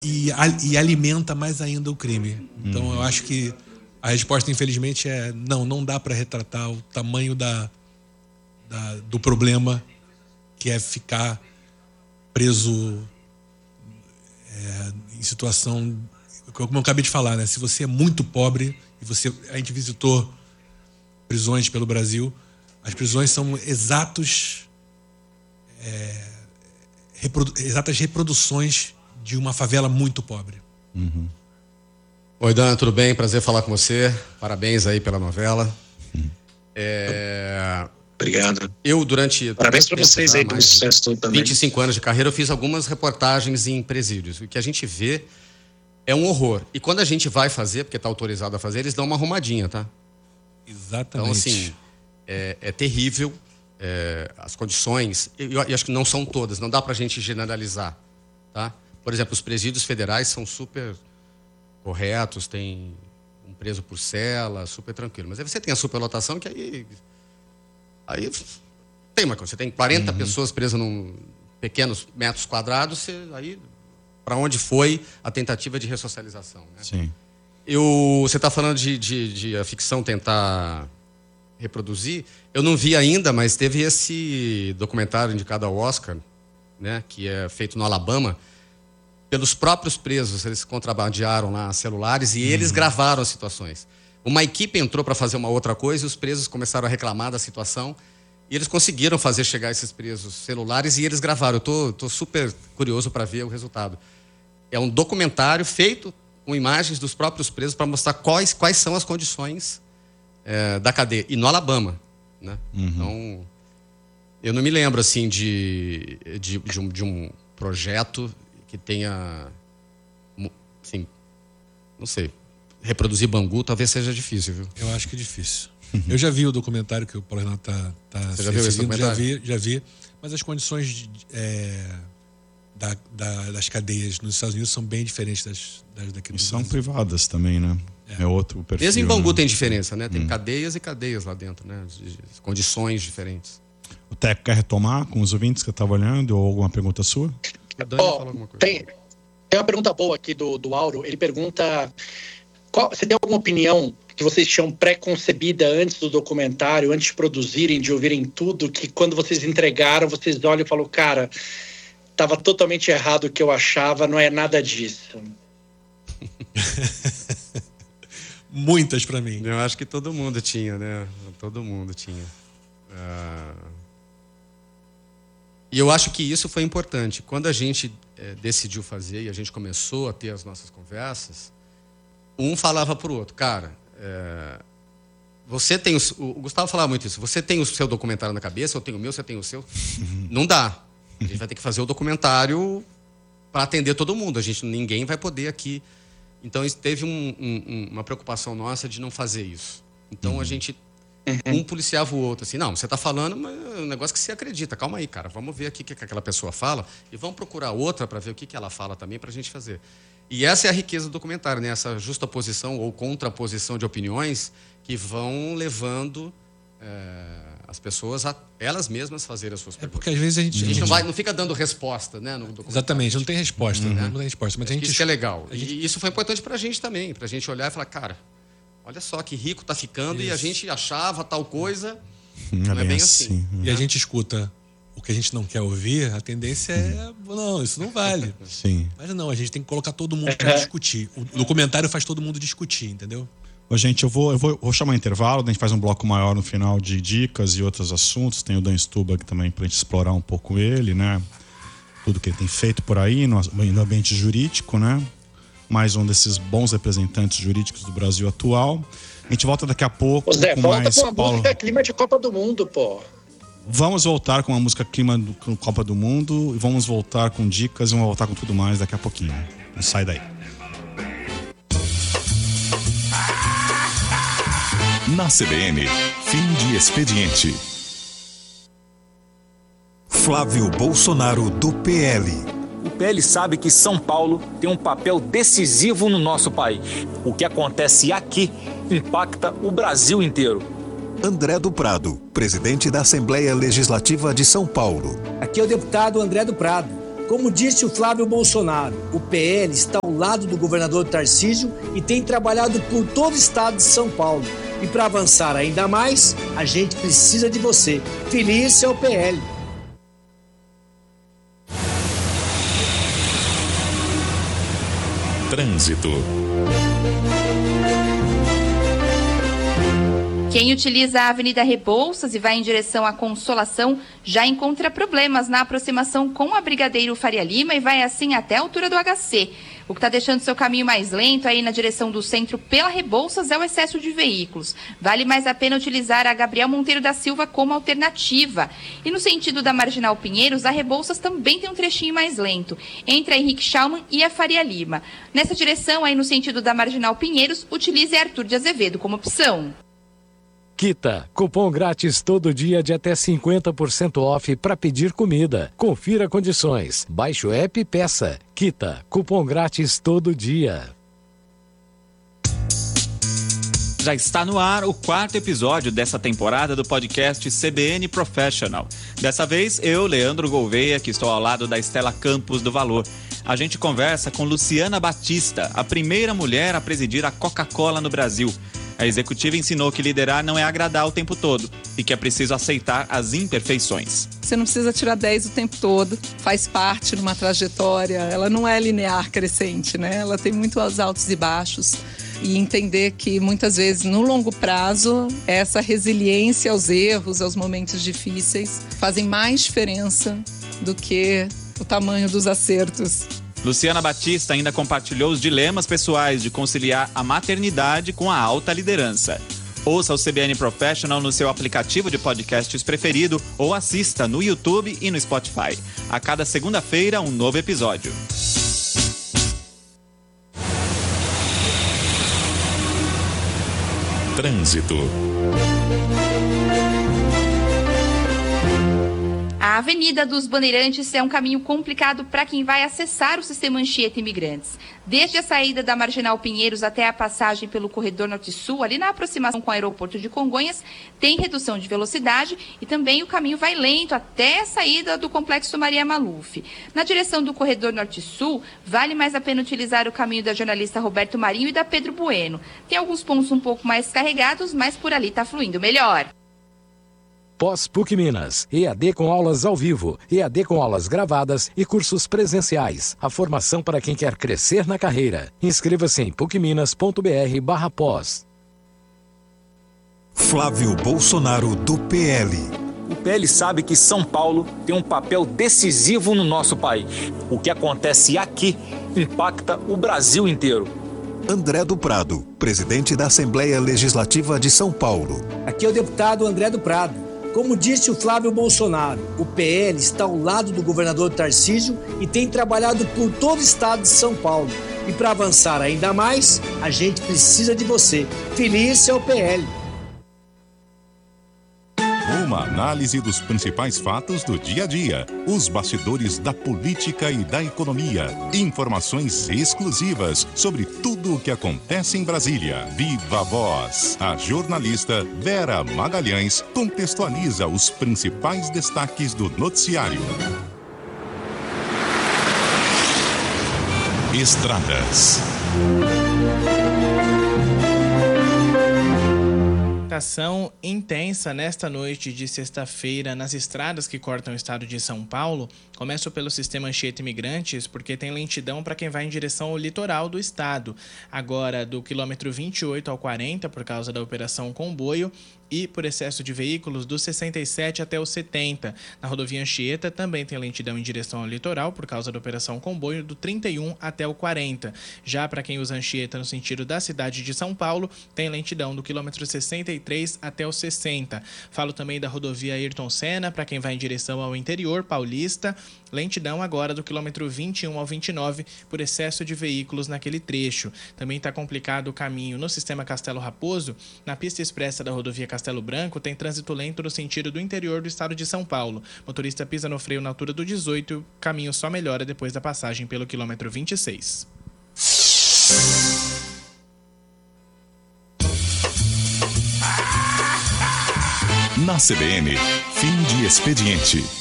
e alimenta mais ainda o crime. Então eu acho que a resposta, infelizmente, é não dá para retratar o tamanho do problema, que é ficar preso em situação, como eu acabei de falar, né? Se você é muito pobre, a gente visitou prisões pelo Brasil, as prisões são exatas reproduções de uma favela muito pobre. Oi, Dan, tudo bem? Prazer falar com você. Parabéns aí pela novela. Obrigado. Parabéns para vocês aí pelo sucesso todo também. 25 anos de carreira, eu fiz algumas reportagens em presídios. O que a gente vê é um horror. E quando a gente vai fazer, porque está autorizado a fazer, eles dão uma arrumadinha, tá? Exatamente. Então, assim, é terrível. As condições, e acho que não são todas, não dá pra gente generalizar, tá? Por exemplo, os presídios federais são super corretos, tem um preso por cela, super tranquilo. Mas aí você tem a superlotação, que aí tem uma coisa, você tem 40 pessoas presas num pequenos metros quadrados, aí para onde foi a tentativa de ressocialização, né? Sim. Você está falando de a ficção tentar reproduzir. Eu não vi ainda, mas teve esse documentário indicado ao Oscar, né, que é feito no Alabama, pelos próprios presos. Eles contrabandearam lá celulares e eles gravaram as situações. Uma equipe entrou para fazer uma outra coisa e os presos começaram a reclamar da situação e eles conseguiram fazer chegar esses presos celulares e eles gravaram. Eu tô super curioso para ver o resultado. É um documentário feito com imagens dos próprios presos para mostrar quais são as condições da cadeia, e no Alabama, né? Então, eu não me lembro assim de um projeto que tenha, assim, não sei, reproduzir Bangu talvez seja difícil, viu? Eu acho que é difícil. Eu já vi o documentário que o Paulo Renato tá Você já viu esse documentário? Já vi, mas as condições das cadeias nos Estados Unidos são bem diferentes das daqui do Brasil. São privadas também, né? É outro perfil. Mesmo em Bangu, né? tem diferença, né? Tem cadeias e cadeias lá dentro, né? De condições diferentes. O Teco quer retomar com os ouvintes que eu estava olhando, ou alguma pergunta sua? A Dani falou alguma coisa. Tem uma pergunta boa aqui do Auro. Ele pergunta: você tem alguma opinião que vocês tinham pré-concebida antes do documentário, antes de produzirem, de ouvirem tudo, que quando vocês entregaram, vocês olham e falam, cara, estava totalmente errado o que eu achava, não é nada disso? Muitas para mim. Eu acho que todo mundo tinha, né? Todo mundo tinha. E eu acho que isso foi importante. Quando a gente decidiu fazer e a gente começou a ter as nossas conversas, um falava pro outro, cara, você tem o Gustavo falava muito isso, você tem o seu documentário na cabeça, eu tenho o meu, você tem o seu. Não dá. A gente vai ter que fazer o documentário para atender todo mundo. Ninguém vai poder aqui. Então, teve uma preocupação nossa de não fazer isso. Então, a gente, um policiava o outro, assim, não, você está falando mas é um negócio que você acredita, calma aí, cara, vamos ver aqui o que aquela pessoa fala e vamos procurar outra para ver o que ela fala também para a gente fazer. E essa é a riqueza do documentário, né? Essa justaposição ou contraposição de opiniões que vão levando as pessoas a elas mesmas fazerem as suas perguntas. Porque às vezes a gente não fica dando resposta, né? No documentário. Exatamente, não tem resposta, né? Não tem resposta. Mas isso é legal. E isso foi importante pra gente também, pra gente olhar e falar, cara, olha só que rico tá ficando e a gente achava tal coisa, não é bem assim. E a gente escuta o que a gente não quer ouvir, a tendência não, isso não vale. Sim. Mas não, a gente tem que colocar todo mundo para discutir. O documentário faz todo mundo discutir, entendeu? Ô, gente, eu vou chamar um intervalo, a gente faz um bloco maior no final de dicas e outros assuntos. Tem o Dan Stuba aqui também pra gente explorar um pouco ele, né? Tudo que ele tem feito por aí no ambiente jurídico, né? Mais um desses bons representantes jurídicos do Brasil atual. A gente volta daqui a pouco. Zé, com volta mais com uma música clima de Copa do Mundo, pô. Vamos voltar com uma música clima do Copa do Mundo e vamos voltar com dicas e vamos voltar com tudo mais daqui a pouquinho. Não sai daí. Na CBN, fim de expediente. Flávio Bolsonaro, do PL. O PL sabe que São Paulo tem um papel decisivo no nosso país. O que acontece aqui impacta o Brasil inteiro. André do Prado, presidente da Assembleia Legislativa de São Paulo. Aqui é o deputado André do Prado. Como disse o Flávio Bolsonaro, o PL está ao lado do governador Tarcísio e tem trabalhado por todo o estado de São Paulo. E para avançar ainda mais, a gente precisa de você. Feliz é o PL. Trânsito. Quem utiliza a Avenida Rebouças e vai em direção à Consolação já encontra problemas na aproximação com a Brigadeiro Faria Lima e vai assim até a altura do HC. O que está deixando seu caminho mais lento aí na direção do centro pela Rebouças é o excesso de veículos. Vale mais a pena utilizar a Gabriel Monteiro da Silva como alternativa. E no sentido da Marginal Pinheiros, a Rebouças também tem um trechinho mais lento, entre a Henrique Schaumann e a Faria Lima. Nessa direção, aí no sentido da Marginal Pinheiros, utilize Arthur de Azevedo como opção. Quita, cupom grátis todo dia de até 50% off para pedir comida. Confira condições. Baixe o app e peça. Quita, cupom grátis todo dia. Já está no ar o 4º episódio dessa temporada do podcast CBN Professional. Dessa vez, eu, Leandro Gouveia, que estou ao lado da Estela Campos do Valor. A gente conversa com Luciana Batista, a primeira mulher a presidir a Coca-Cola no Brasil. A executiva ensinou que liderar não é agradar o tempo todo e que é preciso aceitar as imperfeições. Você não precisa tirar 10 o tempo todo, faz parte de uma trajetória, ela não é linear crescente, né? Ela tem muitos altos e baixos. E entender que muitas vezes no longo prazo essa resiliência aos erros, aos momentos difíceis fazem mais diferença do que o tamanho dos acertos. Luciana Batista ainda compartilhou os dilemas pessoais de conciliar a maternidade com a alta liderança. Ouça o CBN Professional no seu aplicativo de podcasts preferido ou assista no YouTube e no Spotify. A cada segunda-feira, um novo episódio. Trânsito. A Avenida dos Bandeirantes é um caminho complicado para quem vai acessar o sistema Anchieta Imigrantes. Desde a saída da Marginal Pinheiros até a passagem pelo Corredor Norte-Sul, ali na aproximação com o aeroporto de Congonhas, tem redução de velocidade e também o caminho vai lento até a saída do Complexo Maria Maluf. Na direção do Corredor Norte-Sul, vale mais a pena utilizar o caminho da jornalista Roberto Marinho e da Pedro Bueno. Tem alguns pontos um pouco mais carregados, mas por ali está fluindo melhor. Pós-PUC Minas, EAD com aulas ao vivo, EAD com aulas gravadas e cursos presenciais. A formação para quem quer crescer na carreira. Inscreva-se em pucminas.br/pós. Flávio Bolsonaro do PL. O PL sabe que São Paulo tem um papel decisivo no nosso país. O que acontece aqui impacta o Brasil inteiro. André do Prado, presidente da Assembleia Legislativa de São Paulo. Aqui é o deputado André do Prado. Como disse o Flávio Bolsonaro, o PL está ao lado do governador Tarcísio e tem trabalhado por todo o estado de São Paulo. E para avançar ainda mais, a gente precisa de você. Feliz é o PL. Uma análise dos principais fatos do dia a dia, os bastidores da política e da economia, informações exclusivas sobre tudo o que acontece em Brasília. Viva a voz! A jornalista Vera Magalhães contextualiza os principais destaques do noticiário. Estradas. Ação intensa nesta noite de sexta-feira nas estradas que cortam o estado de São Paulo. Começo pelo sistema Anchieta Imigrantes, porque tem lentidão para quem vai em direção ao litoral do estado. Agora, do quilômetro 28 ao 40, por causa da Operação Comboio, e por excesso de veículos do 67 até o 70. Na rodovia Anchieta também tem lentidão em direção ao litoral por causa da Operação Comboio do 31 até o 40. Já para quem usa Anchieta no sentido da cidade de São Paulo, tem lentidão do quilômetro 63 até o 60. Falo também da rodovia Ayrton Senna para quem vai em direção ao interior paulista. Lentidão agora do quilômetro 21 ao 29 por excesso de veículos naquele trecho. Também está complicado o caminho no sistema Castelo Raposo. Na pista expressa da rodovia Castelo Branco tem trânsito lento no sentido do interior do estado de São Paulo. Motorista pisa no freio na altura do 18 e o caminho só melhora depois da passagem pelo quilômetro 26. Na CBN, fim de expediente.